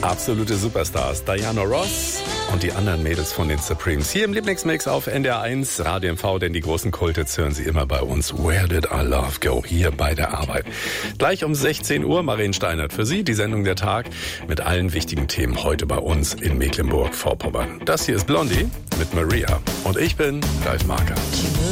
Absolute Superstars. Diana Ross und die anderen Mädels von den Supremes. Hier im Lieblingsmix auf NDR1 Radio MV, denn die großen Kulthits hören Sie immer bei uns. Where Did Our Love Go? Hier bei der Arbeit. Gleich um 16 Uhr, Maren Steinert für Sie, die Sendung der Tag mit allen wichtigen Themen heute bei uns in Mecklenburg-Vorpommern. Das hier ist Blondie mit Maria und ich bin Ralf Marker.